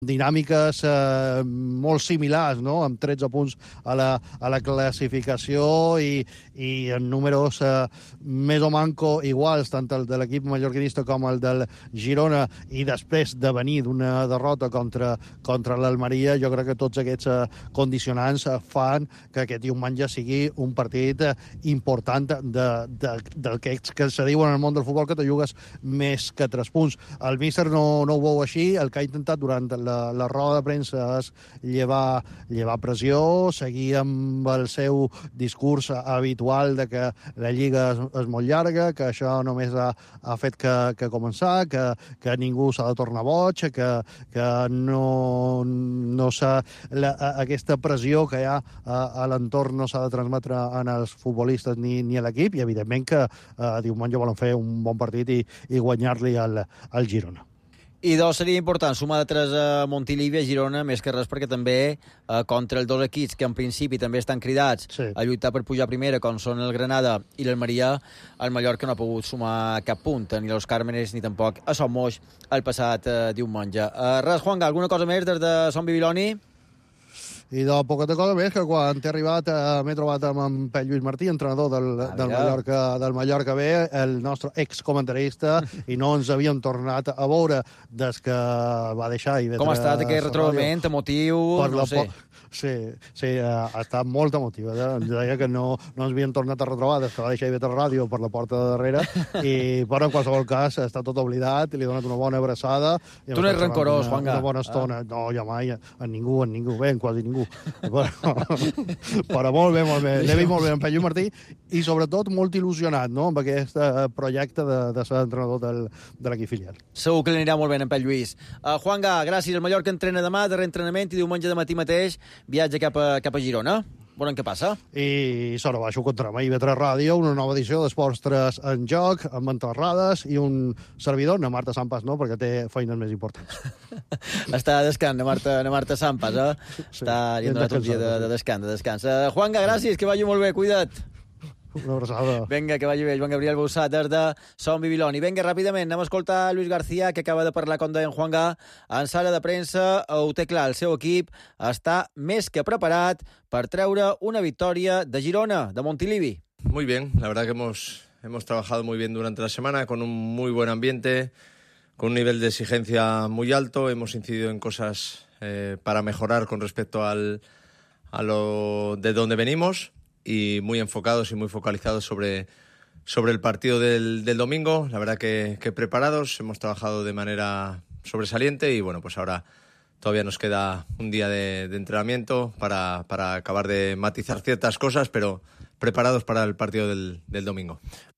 dinàmiques molt similars, no? Amb 13 punts a la classificació i en números més o manco iguals, tant el de l'equip mallorquinista com el del Girona, i després de venir d'una derrota contra l'Almeria, jo crec que tots aquests condicionants fan que aquest diumenge sigui un partit important del que se diu en el món del futbol, que te jugues més que 3 punts. El míster no ho veu així. El que ha intentat durant la roda de premsa és llevar pressió, seguir amb el seu discurs habitual de que la Lliga és molt llarga, que això només ha fet que començar, que ningú s'ha de tornar boig, que no s'ha... Aquesta pressió que hi ha a l'entorn no s'ha de transmetre en els futbolistes ni a l'equip, i evidentment que diumenge volen fer un bon partit i guanyar-li al Girona. I seria important sumar de 3 a Montilivi, a Girona, més que res perquè també contra els 2 equips que en principi també estan cridats a lluitar per pujar a primera, com són el Granada i l'Almeria, el Mallorca no ha pogut sumar cap punt, ni los Càrmenes ni tampoc a Son Moix el passat diumenge. Res, Juanga, alguna cosa més des de Son Bibiloni? I de poqueta cosa més, que quan t'he arribat m'he trobat amb en Pep Lluís Martí, entrenador del Mallorca B, el nostre excomentarista, i no ens havíem tornat a veure des que va deixar IB3. Com ha estat aquest retrobament emotiu? No sé. Sí, ha estat molt emotiva. Ens deia que no ens havien tornat a retrobar des que va deixar IB3 Ràdio per la porta de darrere, però en qualsevol cas està tot oblidat, i li he donat una bona abraçada. Tu no ets rancorós, Juanga. Una bona estona. No, ja mai, en ningú, bé, en quasi ningú. Però molt bé. L'he vist molt bé en Pep Lluís Martí, i sobretot molt il·lusionat, no?, amb aquest projecte de ser entrenador de l'equip filial. Segur que li anirà molt bé en Pep Lluís. Juanga, gràcies. El Mallorca entrena demà, darrer entrenament, i diumenge de matí mateix viatge cap a Girona. Veurem què passa. I sort baixo contra IB3 Ràdio, una nova edició d'Esports 3 en joc, amb enterrades, i un servidor, na Marta Sampas no, perquè té feines més importants. Està descans, na Marta Sampas, Sí, està donat un dia de descans. Juanga, gràcies, que vagi molt bé, cuida't. Una abraçada. Vinga, que vagi bé, Joan Gabriel Boussat, des de Son Bibiloni. Vinga, ràpidament, anem a escoltar Luis García, que acaba de parlar, com deia en Juanga, en sala de premsa. Ho té clar, el seu equip està més que preparat per treure una victòria de Girona, de Montilivi. Muy bien, la verdad que hemos trabajado muy bien durante la semana, con un muy buen ambiente, con un nivel de exigencia muy alto. Hemos incidido en cosas para mejorar con respecto a lo de donde venimos, y muy enfocados y muy focalizados sobre el partido del domingo. La verdad que preparados, hemos trabajado de manera sobresaliente, y bueno, pues ahora todavía nos queda un día de entrenamiento para acabar de matizar ciertas cosas, pero preparados para el partido del domingo.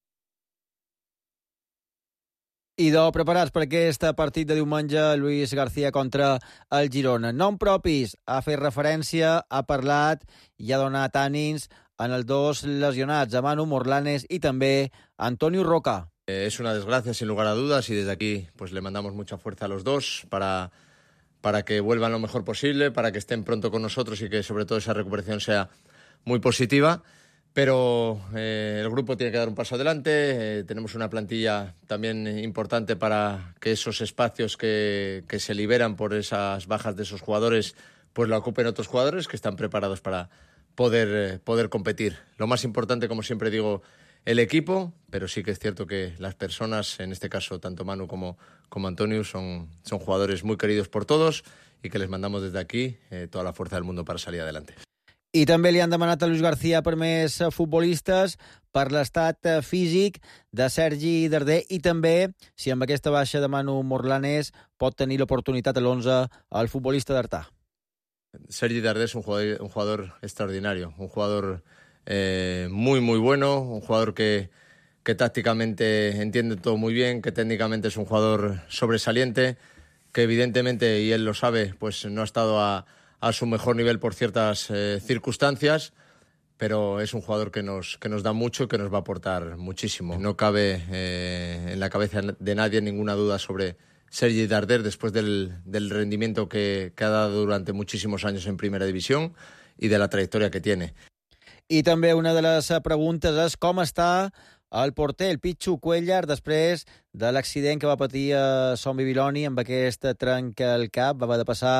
I preparats per aquest partit de diumenge, Luis García contra el Girona. Nom propis, ha fet referència, ha parlat i ha donat ànims en els 2 lesionats, a Manu Morlanes i també a Antonio Roca. Es una desgracia, sin lugar a dudas, y desde aquí pues le mandamos mucha fuerza a los dos para que vuelvan lo mejor posible, para que estén pronto con nosotros y que sobre todo esa recuperación sea muy positiva. Pero el grupo tiene que dar un paso adelante. Tenemos una plantilla también importante para que esos espacios que se liberan por esas bajas de esos jugadores pues la ocupen otros jugadores que están preparados para poder competir. Lo más importante, como siempre digo, el equipo, pero sí que es cierto que las personas, en este caso tanto Manu como Antonio, son jugadores muy queridos por todos, y que les mandamos desde aquí toda la fuerza del mundo para salir adelante. I també li han demanat a Luis García per més futbolistes, per l'estat físic de Sergi Darder, i també si amb aquesta baixa de Manu Morlanes pot tenir l'oportunitat a l'11 el futbolista d'Artà. Sergi Darder es un jugador extraordinario, un jugador muy muy bueno, un jugador que tácticamente entiende todo muy bien, que técnicamente es un jugador sobresaliente, que evidentemente, y él lo sabe, pues no ha estado a su mejor nivel por ciertas circunstancias, pero es un jugador que nos da mucho y que nos va a aportar muchísimo. No cabe en la cabeza de nadie ninguna duda sobre Sergi Darder después del rendimiento que ha dado durante muchísimos años en Primera División y de la trayectoria que tiene. I també una de les preguntes és com està el porter, el Pichu Cuellar, després de l'accident que va patir a Son Bibiloni amb aquest trenc al cap. Va haver de passar